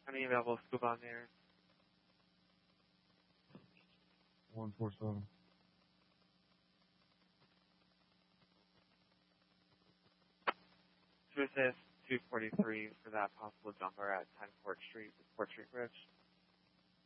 Any available scuba on there? 147. To assist 243 for that possible jumper at 10 Court Street, Court Street Bridge.